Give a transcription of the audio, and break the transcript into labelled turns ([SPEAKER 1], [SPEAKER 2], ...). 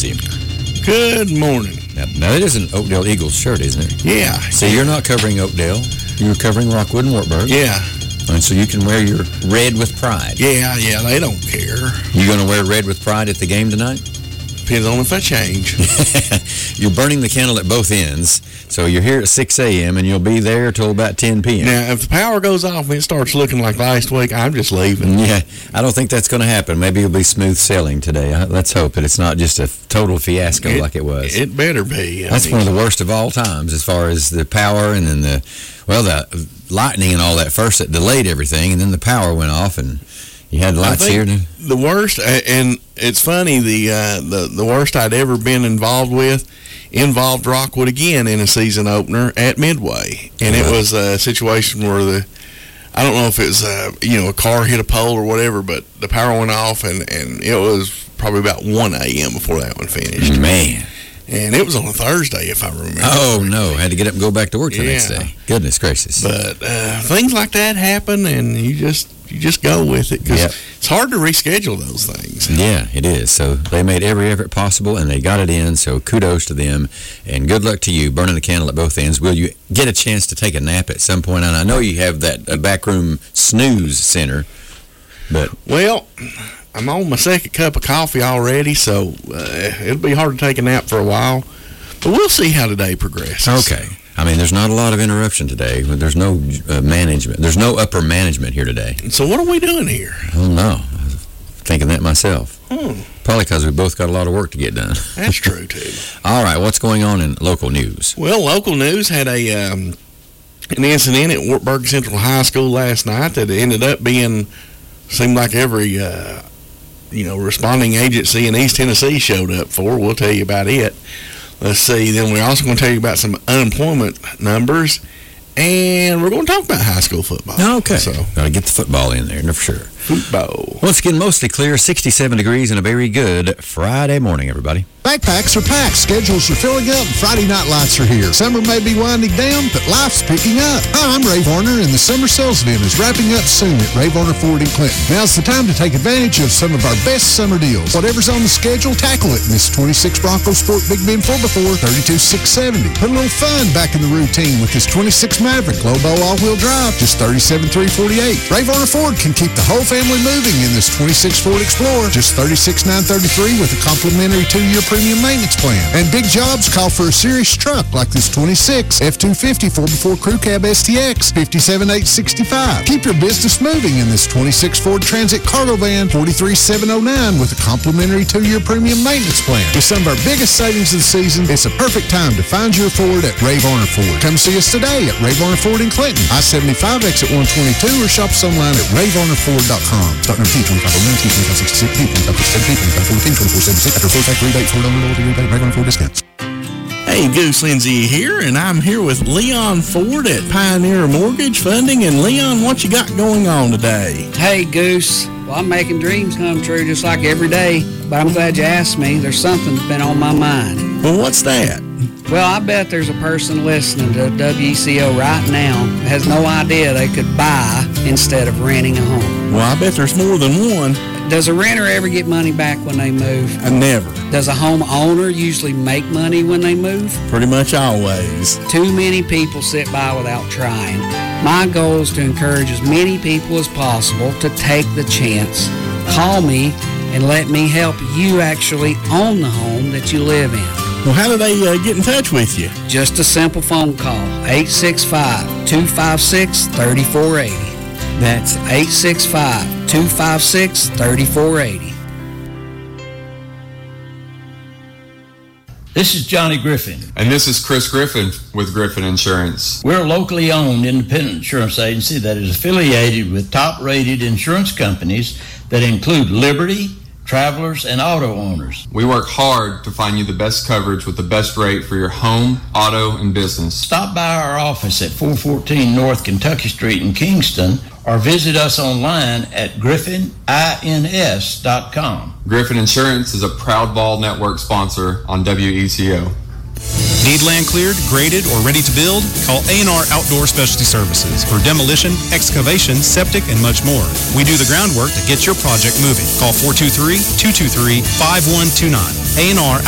[SPEAKER 1] to you.
[SPEAKER 2] Good morning.
[SPEAKER 1] Now that is an Oakdale Eagles shirt, isn't it?
[SPEAKER 2] Yeah.
[SPEAKER 1] See, you're not covering Oakdale. You're covering Rockwood and Wartburg.
[SPEAKER 2] Yeah.
[SPEAKER 1] And so you can wear your red with pride.
[SPEAKER 2] Yeah, they don't care.
[SPEAKER 1] You going to wear red with pride at the game tonight?
[SPEAKER 2] Depends on if I change.
[SPEAKER 1] You're burning the candle at both ends. So you're here at 6 a.m. and you'll be there till about 10 p.m.
[SPEAKER 2] Now, if the power goes off and it starts looking like last week, I'm just leaving.
[SPEAKER 1] Yeah, I don't think that's going to happen. Maybe it'll be smooth sailing today. Let's hope that it's not just a total fiasco like it was.
[SPEAKER 2] It better be.
[SPEAKER 1] That's one of the worst of all times as far as the power and then the lightning and all that. First it delayed everything, and then the power went off, and you had lights here.
[SPEAKER 2] The worst, and it's funny, the worst I'd ever been involved with involved Rockwood again in a season opener at Midway. And it was a situation where I don't know if it was, a car hit a pole or whatever, but the power went off, and it was probably about 1 a.m. before that one finished.
[SPEAKER 1] Man.
[SPEAKER 2] And it was on a Thursday, if I remember.
[SPEAKER 1] Oh, no. Had to get up and go back to work the next day. Goodness gracious.
[SPEAKER 2] But things like that happen, and you just go with it, because it's hard to reschedule those things.
[SPEAKER 1] Yeah, it is. So they made every effort possible, and they got it in, so kudos to them, and good luck to you burning the candle at both ends. Will you get a chance to take a nap at some point? And I know you have that backroom snooze center, but...
[SPEAKER 2] Well, I'm on my second cup of coffee already, so it'll be hard to take a nap for a while. But we'll see how today progresses.
[SPEAKER 1] Okay. I mean, there's not a lot of interruption today. There's no management. There's no upper management here today.
[SPEAKER 2] So what are we doing here?
[SPEAKER 1] I don't know. I was thinking that myself. Probably because we both got a lot of work to get done.
[SPEAKER 2] That's true, too.
[SPEAKER 1] All right, what's going on in local news?
[SPEAKER 2] Well, local news had an incident at Wartburg Central High School last night that ended up seemed like every responding agency in East Tennessee showed up for. We'll tell you about it. Let's see. Then we're also going to tell you about some unemployment numbers, and we're going to talk about high school football.
[SPEAKER 1] Okay. So got to get the football in there, for sure.
[SPEAKER 2] Football.
[SPEAKER 1] Once again, mostly clear, 67 degrees, and a very good Friday morning, everybody.
[SPEAKER 3] Backpacks are packed, schedules are filling up, and Friday night lights are here. Summer may be winding down, but life's picking up. Hi, I'm Ray Varner, and the summer sales event is wrapping up soon at Ray Varner Ford in Clinton. Now's the time to take advantage of some of our best summer deals. Whatever's on the schedule, tackle it in this 26 Bronco Sport Big Ben 4x4, 32,670. Put a little fun back in the routine with this 26 Maverick Lobo all-wheel drive, just 37,348. Ray Varner Ford can keep the whole family moving in this 26 Ford Explorer, just 36,933 with a complimentary 2-year premium maintenance plan. And big jobs call for a serious truck like this 26 F-250 4x4 Crew Cab STX, 57,865. Keep your business moving in this 26 Ford Transit Cargo Van, 43,709 with a complimentary 2-year premium maintenance plan. With some of our biggest savings of the season, it's a perfect time to find your Ford at Ray Varner Ford. Come see us today at Ray Varner Ford in Clinton, I-75 exit 122, or shop us online at rayvarnerford.com. Start number T2509, T2566, T2567, T2514, T2476 after full tax rebate, $4 rebate, Ray Varner Ford discounts.
[SPEAKER 2] Hey, Goose Lindsay here, and I'm here with Leon Ford at Pioneer Mortgage Funding. And Leon, what you got going on today?
[SPEAKER 4] Hey, Goose. Well, I'm making dreams come true just like every day, but I'm glad you asked me. There's something that's been on my mind.
[SPEAKER 2] Well, what's that?
[SPEAKER 4] Well, I bet there's a person listening to WECO right now that has no idea they could buy instead of renting a home.
[SPEAKER 2] Well, I bet there's more than one.
[SPEAKER 4] Does a renter ever get money back when they move?
[SPEAKER 2] Never.
[SPEAKER 4] Does a homeowner usually make money when they move?
[SPEAKER 2] Pretty much always.
[SPEAKER 4] Too many people sit by without trying. My goal is to encourage as many people as possible to take the chance. Call me and let me help you actually own the home that you live in.
[SPEAKER 2] Well, how do they get in touch with you?
[SPEAKER 4] Just a simple phone call, 865-256-3480. That's 865-256-3480.
[SPEAKER 5] This is Johnny Griffin.
[SPEAKER 6] And this is Chris Griffin with Griffin Insurance.
[SPEAKER 5] We're a locally owned independent insurance agency that is affiliated with top-rated insurance companies that include Liberty, Travelers, and auto owners.
[SPEAKER 6] We work hard to find you the best coverage with the best rate for your home, auto, and business.
[SPEAKER 5] Stop by our office at 414 North Kentucky Street in Kingston or visit us online at griffinins.com.
[SPEAKER 6] Griffin Insurance is a proud Ball Network sponsor on WECO.
[SPEAKER 7] Need land cleared, graded, or ready to build? Call A&R Outdoor Specialty Services for demolition, excavation, septic, and much more. We do the groundwork to get your project moving. Call 423-223-5129. A&R